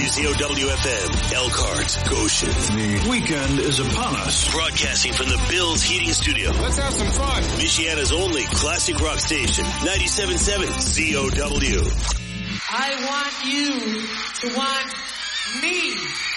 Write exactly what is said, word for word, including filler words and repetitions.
Z O W F M, Elkhart, Goshen. The weekend is upon us. Broadcasting from the Bills Heating Studio. Let's have some fun. Michiana's only classic rock station, ninety-seven point seven Z O W. I want you to want me.